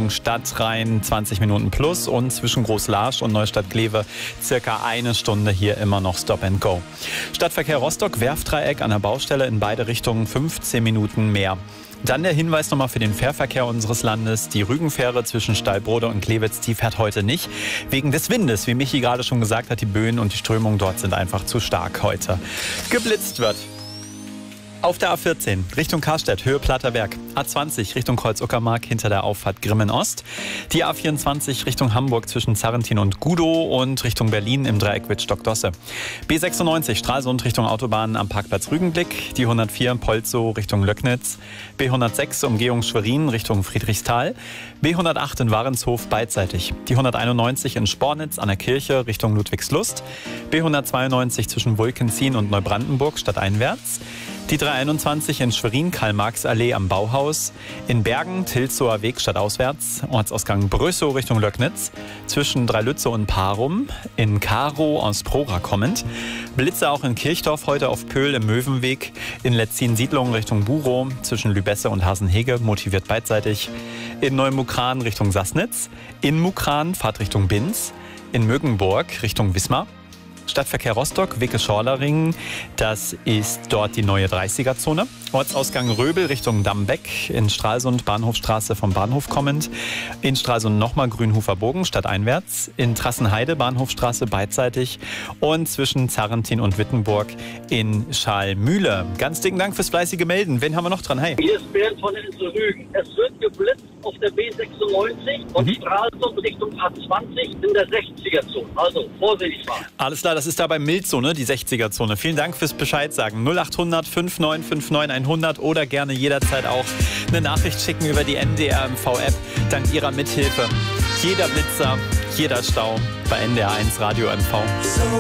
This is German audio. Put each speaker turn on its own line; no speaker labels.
Richtung Stadtrhein 20 Minuten plus und zwischen Großlarsch und Neustadt-Glewe circa eine Stunde hier immer noch Stop and Go. Stadtverkehr Rostock, Werftdreieck an der Baustelle in beide Richtungen 15 Minuten mehr. Dann der Hinweis nochmal für den Fährverkehr unseres Landes. Die Rügenfähre zwischen Stallbrode und Klewitz, die fährt heute nicht. Wegen des Windes, wie Michi gerade schon gesagt hat, die Böen und die Strömungen dort sind einfach zu stark heute. Geblitzt wird. Auf der A14 Richtung Karstedt, Höhe Platterberg. A20 Richtung Kreuz-Uckermark hinter der Auffahrt Grimmen-Ost. Die A24 Richtung Hamburg zwischen Zarrentin und Gudow und Richtung Berlin im Dreieck Wittstock-Dosse. B96 Stralsund Richtung Autobahn am Parkplatz Rügenblick. Die 104 Polzow Richtung Löcknitz. B106 Umgehung Schwerin Richtung Friedrichsthal. B108 in Warenshof beidseitig. Die 191 in Spornitz an der Kirche Richtung Ludwigslust. B192 zwischen Wulkenzien und Neubrandenburg stadteinwärts. Die 321 in Schwerin, Karl-Marx-Allee am Bauhaus. In Bergen, Tilzower Weg stadtauswärts. Ortsausgang Brösow Richtung Löcknitz. Zwischen Dreilütze und Parum. In Karow aus Prora kommend. Blitze auch in Kirchdorf heute auf Pöhl im Möwenweg. In Letzin-Siedlung Richtung Burow. Zwischen Lübesse und Hasenhege, motiviert beidseitig. In Neumukran Richtung Sassnitz. In Mukran, Fahrt Richtung Binz. In Mögenburg Richtung Wismar. Stadtverkehr Rostock, Wicke-Schorlering, das ist dort die neue 30er-Zone. Ortsausgang Röbel Richtung Dammbeck, in Stralsund Bahnhofstraße vom Bahnhof kommend, in Stralsund nochmal Grünhofer Bogen stadteinwärts, in Trassenheide Bahnhofstraße beidseitig und zwischen Zarrentin und Wittenburg in Schalmühle. Ganz dicken Dank fürs fleißige Melden. Wen haben wir noch dran? Hey.
Hier ist Bernd von der Insel Rügen. Es wird geblitzt auf der B96 und Stralsund Richtung A20 in der 60er-Zone. Also vorsichtig fahren.
Alles klar, das ist da bei Milzone, die 60er-Zone. Vielen Dank fürs Bescheid sagen. 0800 5959 100 oder gerne jederzeit auch eine Nachricht schicken über die NDR MV-App. Dank Ihrer Mithilfe. Jeder Blitzer, jeder Stau bei NDR 1 Radio MV.